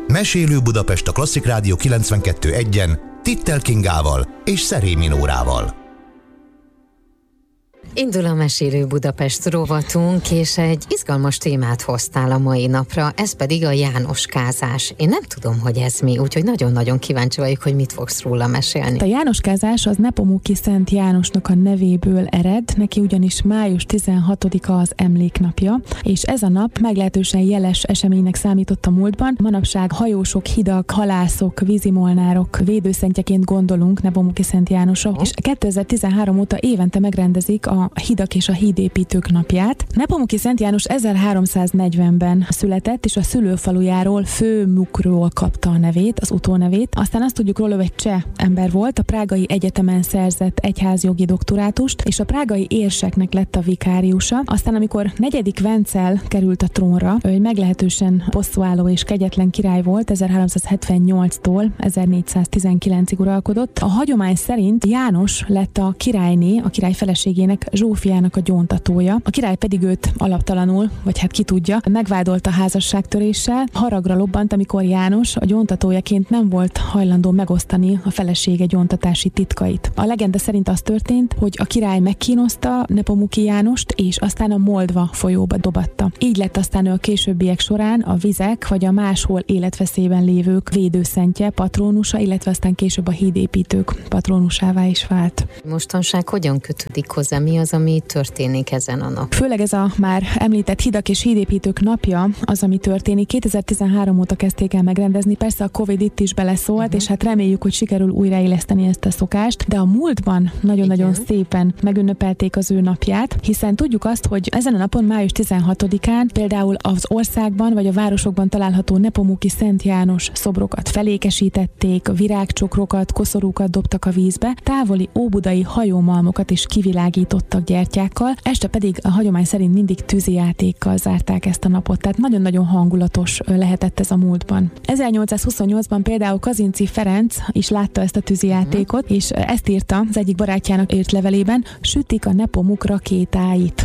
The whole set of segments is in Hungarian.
Mesélő Budapest a Klasszik Rádió 92.1-en Tittel Kingával és Szerémi Nórával. Indul a Mesélő Budapest rovatunk, és egy izgalmas témát hoztál a mai napra, ez pedig a jánoskázás. Én nem tudom, hogy ez mi, úgyhogy nagyon-nagyon kíváncsi vagyok, hogy mit fogsz róla mesélni. A jánoskázás az Nepomuki Szent Jánosnak a nevéből ered, neki ugyanis május 16-a az emléknapja, és ez a nap meglehetősen jeles eseménynek számított a múltban. Manapság hajósok, hidak, halászok, vízimolnárok védőszentjeként gondolunk Nepomuki Szent Jánosra, és 2013 óta évente megrendezik a hidak és a hídépítők napját. Nepomuki Szent János 1340-ben született, és a szülőfalujáról, Főmukról kapta a nevét, az utónevét. Aztán azt tudjuk róla, hogy egy cseh ember volt, a Prágai Egyetemen szerzett egyházjogi doktorátust, és a prágai érseknek lett a vikáriusa. Aztán, amikor 4. Vencel került a trónra, ő egy meglehetősen bosszúálló és kegyetlen király volt, 1378-tól 1419-ig uralkodott. A hagyomány szerint János lett a királyné, a király feleségének, Zsófiának a gyóntatója. A király pedig őt alaptalanul, vagy hát ki tudja, megvádolta házasságtöréssel. Haragra lobbant, amikor János a gyóntatójaként nem volt hajlandó megosztani a felesége gyóntatási titkait. A legenda szerint az történt, hogy a király megkínozta Nepomuki Jánost, és aztán a Moldva folyóba dobatta. Így lett aztán ő a későbbiek során a vizek vagy a máshol életveszélyben lévők védőszentje, patrónusa, illetve aztán később a hídépítők patrónusává is vált. Mostanság hogyan kötődik hozzá? Mi az, ami történik ezen a nap? Főleg ez a már említett hidak és hídépítők napja az, ami történik. 2013 óta kezdték el megrendezni, persze a Covid itt is beleszólt, és hát reméljük, hogy sikerül újraéleszteni ezt a szokást, de a múltban nagyon-nagyon szépen megünnepelték az ő napját, hiszen tudjuk azt, hogy ezen a napon, május 16-án például az országban vagy a városokban található Nepomuki Szent János szobrokat felékesítették, virágcsokrokat, koszorúkat dobtak a vízbe, távoli óbudai hajómalmokat is kivilágítottak gyertyákkal, este pedig a hagyomány szerint mindig tűzijátékkal zárták ezt a napot, tehát nagyon-nagyon hangulatos lehetett ez a múltban. 1828-ban például Kazinczy Ferenc is látta ezt a tűzijátékot, és ezt írta az egyik barátjának írt levelében: sütik a Nepomuk rakétáit.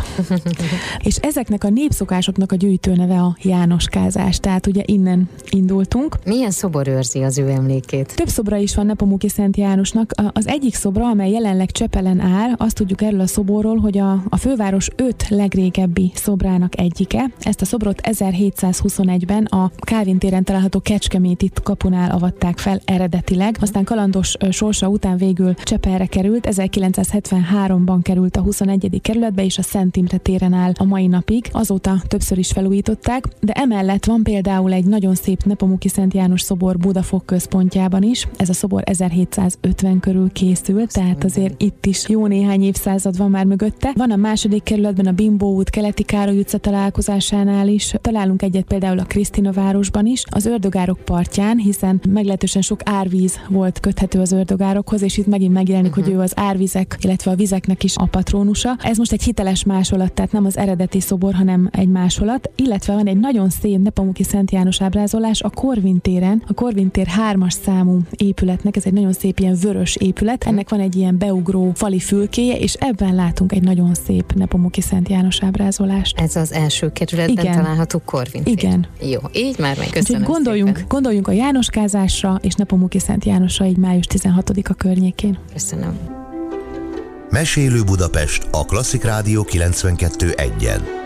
És ezeknek a népszokásoknak a gyűjtőneve a jánoskázás, tehát ugye innen indultunk. Milyen szobor őrzi az ő emlékét? Több szobra is van Nepomuki Szent Jánosnak. Az egyik szobra, amely jelenleg Csepelen áll, azt tudjuk erről a szoborról, hogy a főváros 5 legrégebbi szobrának egyike. Ezt a szobrot 1721-ben a Kálvin téren található Kecskeméti kapunál avatták fel eredetileg, aztán kalandos sorsa után végül Csepelre került, 1973-ban került a 21. kerületbe, és a Szent Imre téren áll a mai napig. Azóta többször is felújították, de emellett van például egy nagyon szép Nepomuki Szent János szobor Budafok központjában is. Ez a szobor 1750 körül készült, tehát azért itt is jó néhány évszázad van már mögötte. Van a második kerületben a Bimbó út, Keleti Károly utca találkozásánál is. Találunk egyet például a Krisztina városban is, az Ördögárok partján, hiszen meglehetősen sok árvíz volt köthető az ördögárokhoz, és itt megint megjelenik, hogy ő az árvizek, illetve a vizeknek is a patrónusa. Ez most egy hiteles másolat, tehát nem az eredeti szobor, hanem egy másolat, illetve van egy nagyon szép Nepomuki Szent János ábrázolás a Korvin téren, a Korvin tér 3-as számú épületnek, ez egy nagyon szép ilyen vörös épület, ennek van egy ilyen beugró fali fülkéje, és ebben látunk egy nagyon szép Nepomuki Szent János ábrázolást. Ez az első kerületben található Korvin tér. Igen. Jó, így már megköszönöm. Gondoljunk a jánoskázásra és Nepomuki Szent Jánosra így május 16-a környékén. Köszönöm. Mesélő Budapest a Klasszik Rádió 92.1-en.